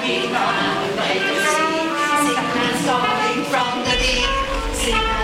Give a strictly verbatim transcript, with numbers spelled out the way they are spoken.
Walking on a sea, sickness falling from the deep.